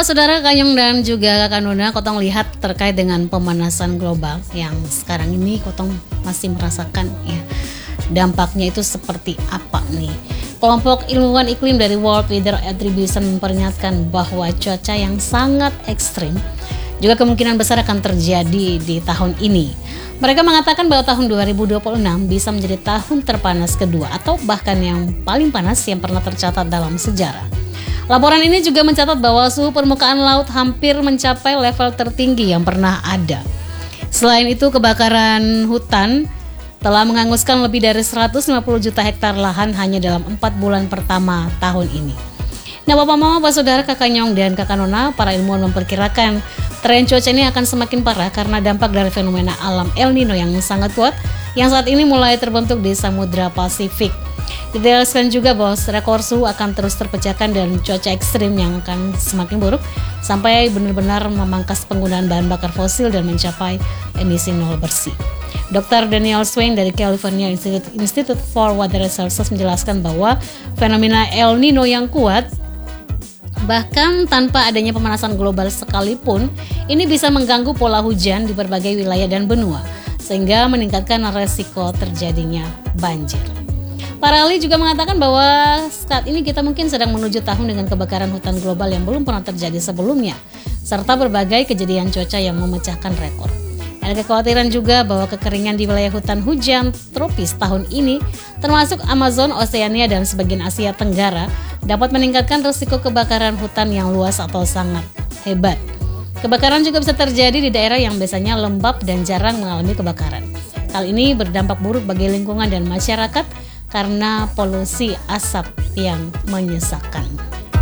Bapak Saudara Kayong dan juga Kak Nona, Kotong lihat terkait dengan pemanasan global yang sekarang ini Kotong masih merasakan ya. Dampaknya itu seperti apa nih? Kelompok ilmuwan iklim dari World Weather Attribution memperingatkan bahwa cuaca yang sangat ekstrim juga kemungkinan besar akan terjadi di tahun ini. Mereka mengatakan bahwa tahun 2026 bisa menjadi tahun terpanas kedua atau bahkan yang paling panas yang pernah tercatat dalam sejarah. Laporan ini juga mencatat bahwa suhu permukaan laut hampir mencapai level tertinggi yang pernah ada. Selain itu, kebakaran hutan telah menghanguskan lebih dari 150 juta hektar lahan hanya dalam 4 bulan pertama tahun ini. Nah, Bapak Mama, Bapak Saudara, Kakak Nyong dan Kakak Nona, para ilmuwan memperkirakan tren cuaca ini akan semakin parah karena dampak dari fenomena alam El Nino yang sangat kuat yang saat ini mulai terbentuk di Samudra Pasifik. Dijelaskan juga bahwa rekor suhu akan terus terpecahkan dan cuaca ekstrim yang akan semakin buruk sampai benar-benar memangkas penggunaan bahan bakar fosil dan mencapai emisi nol bersih. Dr. Daniel Swain dari California Institute for Weather Research menjelaskan bahwa fenomena El Nino yang kuat bahkan tanpa adanya pemanasan global sekalipun ini bisa mengganggu pola hujan di berbagai wilayah dan benua sehingga meningkatkan resiko terjadinya banjir. Para ahli juga mengatakan bahwa saat ini kita mungkin sedang menuju tahun dengan kebakaran hutan global yang belum pernah terjadi sebelumnya, serta berbagai kejadian cuaca yang memecahkan rekor. Ada kekhawatiran juga bahwa kekeringan di wilayah hutan hujan tropis tahun ini, termasuk Amazon, Oseania, dan sebagian Asia Tenggara, dapat meningkatkan risiko kebakaran hutan yang luas atau sangat hebat. Kebakaran juga bisa terjadi di daerah yang biasanya lembab dan jarang mengalami kebakaran. Hal ini berdampak buruk bagi lingkungan dan masyarakat, karena polusi asap yang menyesakan.